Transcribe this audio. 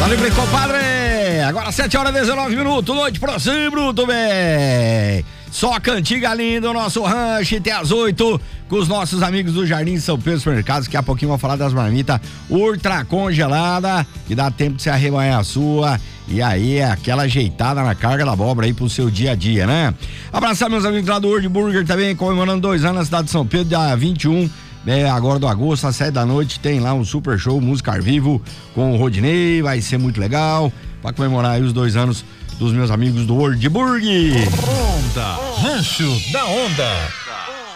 Valeu, bem, compadre. Agora 7h19, noite pra si, Bruto, bem. Só cantiga linda, o nosso rancho até às 8 com os nossos amigos do Jardim São Pedro Supermercados. Daqui a pouquinho vamos falar das marmitas ultra congelada, que dá tempo de se arrebanhar a sua. E aí é aquela ajeitada na carga da abóbora aí pro seu dia a dia, né? Abraçar meus amigos lá do World Burger também, comemorando 2 anos na cidade de São Pedro, dia 21. Agora do agosto, às 7 da noite, tem lá um super show, música ao vivo com o Rodinei, vai ser muito legal, pra comemorar aí os 2 anos dos meus amigos do World Burger. Onda, Rancho da Onda.